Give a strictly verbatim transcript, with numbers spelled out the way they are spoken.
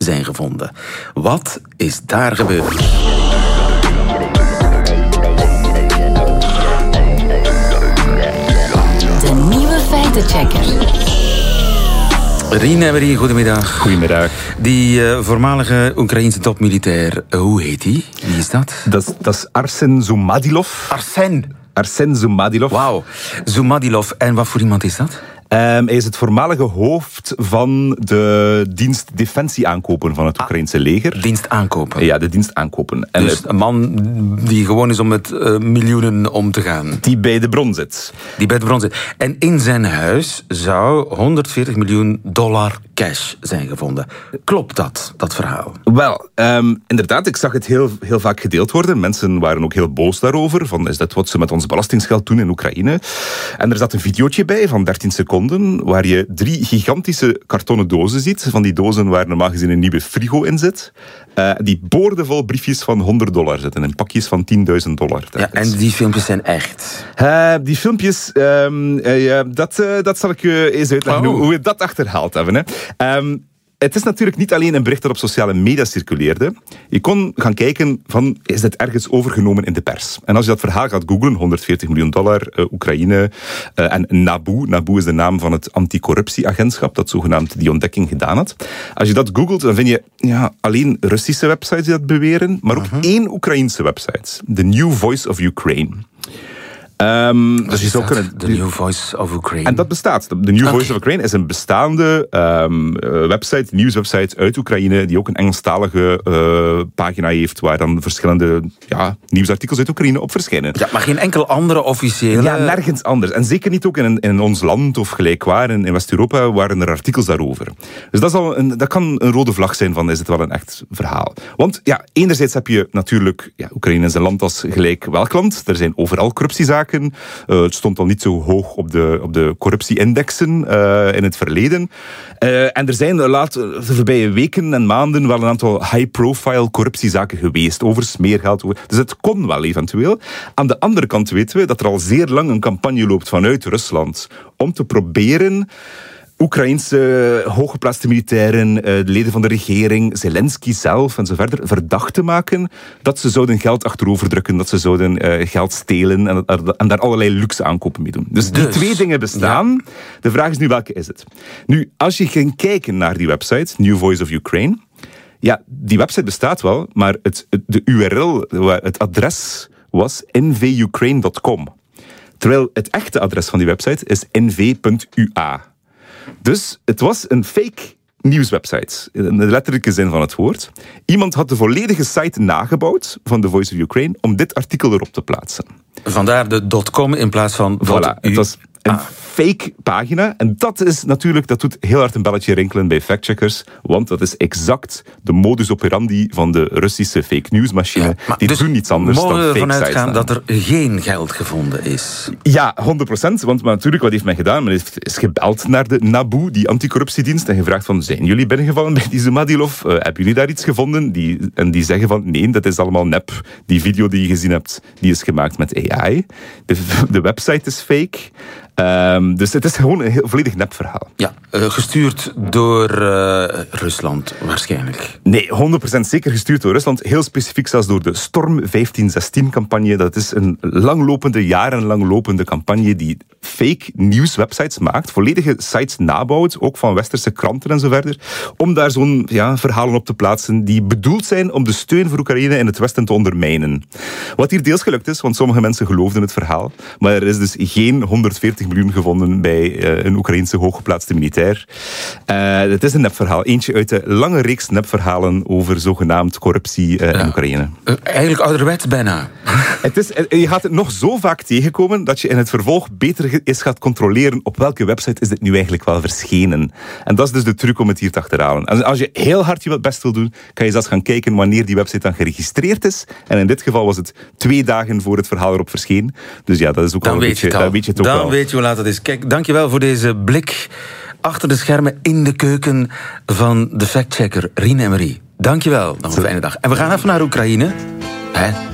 zijn gevonden. Wat is daar gebeurd? De nieuwe feitenchecker. Rien Emery, goedemiddag. Goedemiddag. Die uh, voormalige Oekraïense topmilitair, uh, hoe heet die? Wie is dat? Dat, dat is Arsen Zoumadilov. Arsen. Arsen Zoumadilov. Wauw. Zoumadilov. En wat voor iemand is dat? Um, hij is het voormalige hoofd van de dienst defensie aankopen van het Oekraïnse leger. Dienst aankopen? Ja, de dienst aankopen. En dus een man die gewoon is om met uh, miljoenen om te gaan. Die bij de bron zit. Die bij de bron zit. En in zijn huis zou honderdveertig miljoen dollar cash zijn gevonden. Klopt dat, dat verhaal? Wel, um, inderdaad, ik zag het heel, heel vaak gedeeld worden. Mensen waren ook heel boos daarover. Van, is dat wat ze met ons belastingsgeld doen in Oekraïne? En er zat een videootje bij van dertien seconden, waar je drie gigantische kartonnen dozen ziet. Van die dozen waar normaal gezien een nieuwe frigo in zit. Uh, die boordevol briefjes van honderd dollar zitten. En pakjes van tienduizend dollar. Ja, en die filmpjes zijn echt? Uh, die filmpjes, um, uh, ja, dat, uh, dat zal ik je eens uitleggen. Oh. Hoe we dat achterhaald hebben. Hè. Um, Het is natuurlijk niet alleen een bericht dat op sociale media circuleerde. Je kon gaan kijken van, is dit ergens overgenomen in de pers? En als je dat verhaal gaat googlen, honderdveertig miljoen dollar, uh, Oekraïne uh, en NABU. NABU is de naam van het anticorruptieagentschap dat zogenaamd die ontdekking gedaan had. Als je dat googelt, dan vind je ja, alleen Russische websites die dat beweren, maar ook uh-huh. één Oekraïense website. The New Voice of Ukraine. Um, dus je zou kunnen, The New Voice of Ukraine. En dat bestaat. De New Voice okay. of Ukraine is een bestaande um, website, nieuwswebsite uit Oekraïne, die ook een Engelstalige uh, pagina heeft, waar dan verschillende ja, nieuwsartikels uit Oekraïne op verschijnen. Ja, maar geen enkel andere officiële... Ja, nergens anders. En zeker niet ook in, in ons land of gelijkwaar in, in West-Europa waren er artikels daarover. Dus dat, is al een, dat kan een rode vlag zijn van, is het wel een echt verhaal? Want ja, enerzijds heb je natuurlijk, ja, Oekraïne is een land als gelijk welk land. Er zijn overal corruptiezaken. Uh, het stond al niet zo hoog op de, op de corruptieindexen uh, in het verleden. Uh, en er zijn de, laat, de voorbije weken en maanden wel een aantal high-profile corruptiezaken geweest over smeergeld. Over, dus het kon wel eventueel. Aan de andere kant weten we dat er al zeer lang een campagne loopt vanuit Rusland om te proberen Oekraïense hooggeplaatste militairen, de leden van de regering, Zelensky zelf en zo verder, verdacht te maken dat ze zouden geld achteroverdrukken, dat ze zouden uh, geld stelen en, en daar allerlei luxe aankopen mee doen. Dus, dus die twee dingen bestaan. Ja. De vraag is nu, welke is het? Nu, als je ging kijken naar die website, New Voice of Ukraine, ja, die website bestaat wel, maar het, het, de U R L, het adres was n v ukraine dot com. Terwijl het echte adres van die website is n v punt u a. Dus het was een fake nieuwswebsite, in de letterlijke zin van het woord. Iemand had de volledige site nagebouwd van The Voice of Ukraine om dit artikel erop te plaatsen. Vandaar de .com in plaats van... Voilà, het was een ah. fake pagina. En dat is natuurlijk, dat doet heel hard een belletje rinkelen bij factcheckers, want dat is exact de modus operandi van de Russische fake newsmachine. Ja, die dus doen niets anders dan fake sites. Mogen we ervan uitgaan dat er geen geld gevonden is? Ja, honderd procent. Want maar natuurlijk, wat heeft men gedaan? Men heeft, is gebeld naar de NABU, die anticorruptiedienst, en gevraagd van, zijn jullie binnengevallen bij die Zoumadilov? Uh, hebben jullie daar iets gevonden? Die, en die zeggen van, nee, dat is allemaal nep. Die video die je gezien hebt, die is gemaakt met A I. De, de website is fake. Um, dus het is gewoon een heel, volledig nep verhaal. Ja, uh, gestuurd door uh, Rusland waarschijnlijk. Nee, honderd procent zeker gestuurd door Rusland. Heel specifiek zelfs door de Storm vijftien zestien-campagne. Dat is een langlopende, jarenlang lopende campagne die fake nieuwswebsites maakt, volledige sites nabouwt, ook van westerse kranten en zo verder, om daar zo'n ja, verhalen op te plaatsen die bedoeld zijn om de steun voor Oekraïne in het Westen te ondermijnen. Wat hier deels gelukt is, want sommige mensen geloofden het verhaal, maar er is dus geen honderdveertig miljoen gevonden bij uh, een Oekraïense hooggeplaatste militair. Uh, het is een nepverhaal. Eentje uit de lange reeks nepverhalen over zogenaamd corruptie uh, ja. in Oekraïne. Uh, eigenlijk ouderwets bijna. Het is, je gaat het nog zo vaak tegenkomen dat je in het vervolg beter eens gaat controleren op welke website is dit nu eigenlijk wel verschenen. En dat is dus de truc om het hier te achterhalen. En als je heel hard je best wil doen, kan je zelfs gaan kijken wanneer die website dan geregistreerd is. En in dit geval was het twee dagen voor het verhaal erop verscheen. Dus ja, dat is ook dan wel een beetje... Dan weet je het ook dan wel. weet je hoe laat het is. Kijk, dankjewel voor deze blik achter de schermen in de keuken van de factchecker Rien Emery. Dankjewel. Nog een fijne dag. En we gaan even naar Oekraïne. Hè?